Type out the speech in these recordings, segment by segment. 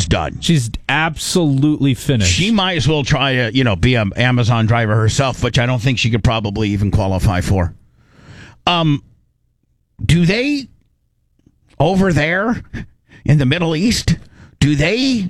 she's done. She's absolutely finished. She might as well try to, be an Amazon driver herself, which I don't think she could probably even qualify for. Do they, over there in the Middle East, do they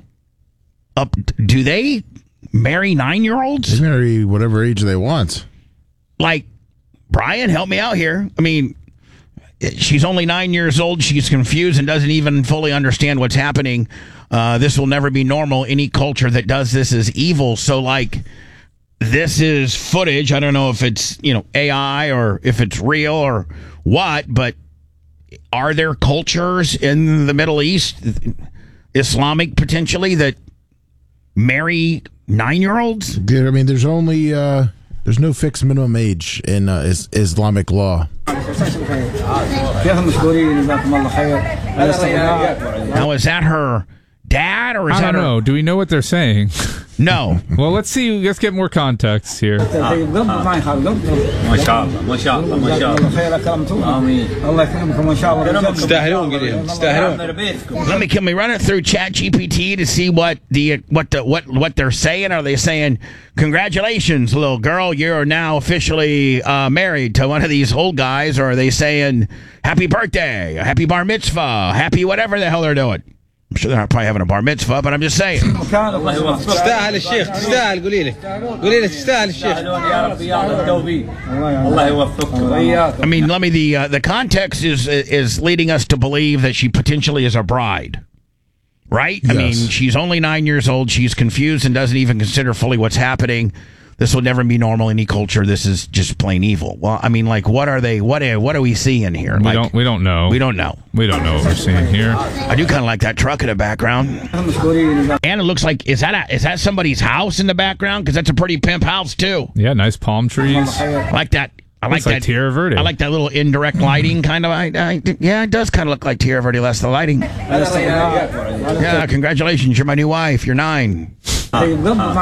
marry 9-year-olds? They marry whatever age they want. Like, Brian, help me out here. I mean, she's only 9 years old. She's confused and doesn't even fully understand what's happening. This will never be normal. Any culture that does this is evil. So, like, this is footage. I don't know if it's, AI or if it's real or what, but are there cultures in the Middle East, Islamic potentially, that marry 9-year-olds? I mean, there's only there's no fixed minimum age in Islamic law. Now, is that her dad or is I don't know. Do we know what they're saying? No. Well, let's see. Let's get more context here. Can we run it through ChatGPT to see what they're saying? Are they saying, "Congratulations, little girl, you're now officially married to one of these old guys," or are they saying, "Happy birthday, happy bar mitzvah, happy whatever the hell they're doing"? I'm sure they're not probably having a bar mitzvah, but I'm just saying. I mean, the context is leading us to believe that she potentially is a bride, right? Yes. I mean, she's only 9 years old. She's confused and doesn't even consider fully what's happening. This will never be normal in any culture. This is just plain evil. Well, I mean, like, what are they? What are we seeing here? We don't know. We don't know. We don't know what we're seeing here. I do kind of like that truck in the background, and it looks like is that somebody's house in the background? Because that's a pretty pimp house too. Yeah, nice palm trees. I like that. I like that Tierra Verde. I like that little indirect lighting kind of. Yeah, it does kind of look like Tierra Verde, less the lighting. Yeah, congratulations, you're my new wife. You're 9. We don't know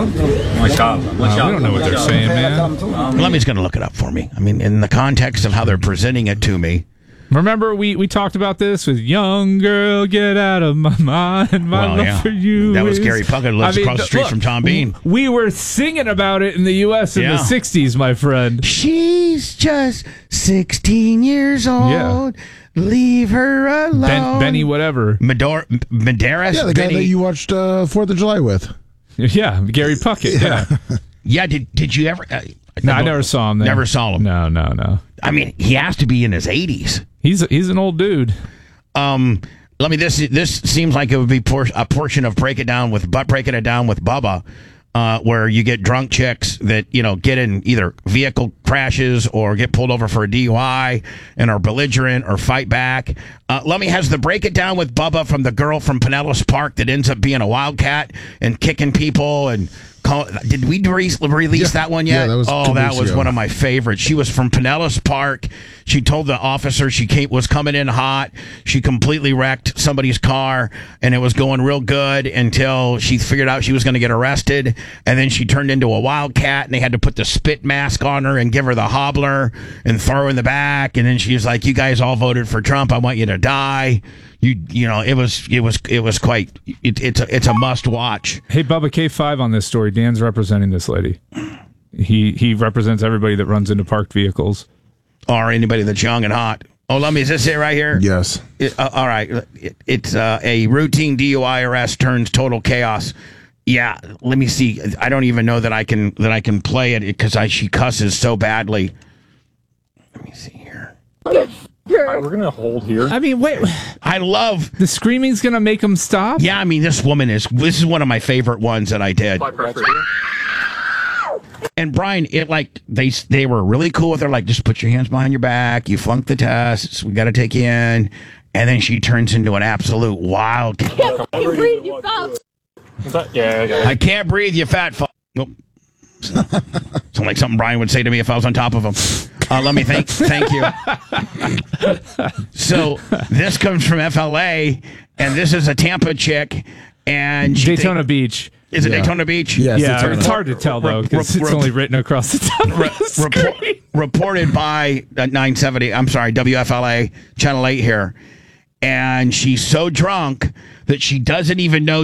what they're saying, man. Lemmy's going to look it up for me. I mean, in the context of how they're presenting it to me. Remember, we talked about this with "Young Girl, Get Out of My Mind." My love for you. That was Gary Puckett, lives across the street from Tom Bean. We were singing about it in the U.S. in the 60s, my friend. She's just 16 years old. Yeah. Leave her alone. Benny whatever. Medeiros? Yeah, the guy that you watched 4th of July with. Yeah, Gary Puckett. Yeah. Yeah, did you ever... No, I never saw him there. Never saw him. No. I mean, he has to be in his 80s. He's an old dude. This seems like it would be a portion of breaking it down with Bubba, where you get drunk chicks that get in either vehicle crashes or get pulled over for a DUI and are belligerent or fight back. Lummy has the Break It Down with Bubba from the girl from Pinellas Park that ends up being a wildcat and kicking people and. Did we release that one yet? Yeah, that was one of my favorites. She was from Pinellas Park. She told the officer she was coming in hot. She completely wrecked somebody's car, and it was going real good until she figured out she was going to get arrested. And then she turned into a wildcat, and they had to put the spit mask on her and give her the hobbler and throw her in the back. And then she was like, "You guys all voted for Trump. I want you to die." It was quite. It's a must watch. Hey, Bubba K5 on this story. Dan's representing this lady. He represents everybody that runs into parked vehicles or anybody that's young and hot. Oh, Lummy, is this it right here? Yes. All right. It's a routine DUI arrest turns total chaos. Yeah. Let me see. I don't even know that I can play it because she cusses so badly. Let me see here. All right, we're going to hold here. I mean, wait. I love... The screaming's going to make him stop? Yeah, I mean, this is one of my favorite ones that I did. And Brian, they were really cool with her, like, just put your hands behind your back, you flunked the test, we got to take you in. And then she turns into an absolute wild... I can't breathe, you fat... I can't breathe, you fat fuck. Nope. Sounds like something Brian would say to me if I was on top of him. Let me thank you. So this comes from FLA, and this is a Tampa chick, and Daytona Beach. Is it Daytona Beach? Yes, yeah, it's hard to tell though because it's only written across the top of the screen. Reported by 970. I'm sorry, WFLA Channel 8 here, and she's so drunk that she doesn't even know